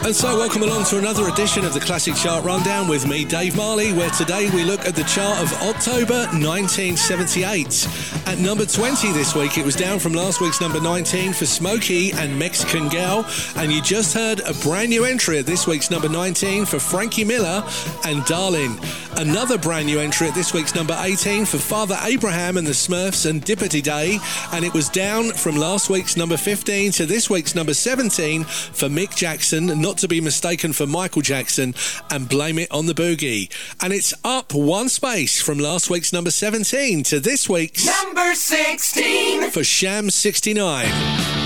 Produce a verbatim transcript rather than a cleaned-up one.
And so welcome along to another edition of the Classic Chart Rundown with me, Dave Marley, where today we look at the chart of October nineteen seventy-eight. At number twenty this week, it was down from last week's number nineteen for Smokey and Mexican Gal. And you just heard a brand new entry at this week's number nineteen for Frankie Miller and Darling. Another brand new entry at this week's number eighteen for Father Abraham and the Smurfs and Dippity Day. And it was down from last week's number fifteen to this week's number seventeen for Mick Jackson, not to be mistaken for Michael Jackson, and Blame It on the Boogie. And it's up one space from last week's number seventeen to this week's number sixteen for Sham sixty-nine.